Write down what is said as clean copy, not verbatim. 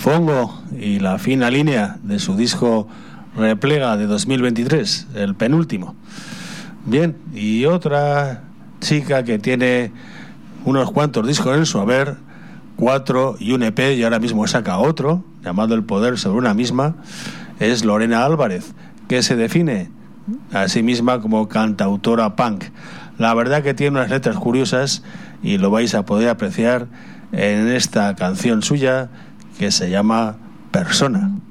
Fongo y la fina línea de su disco Replega de 2023, el penúltimo. Bien, y otra chica que tiene unos cuantos discos en su haber, 4 y un EP, y ahora mismo saca otro, llamado El Poder sobre una misma, es Lorena Álvarez, que se define a sí misma como cantautora punk. La verdad que tiene unas letras curiosas y lo vais a poder apreciar en esta canción suya que se llama Persona.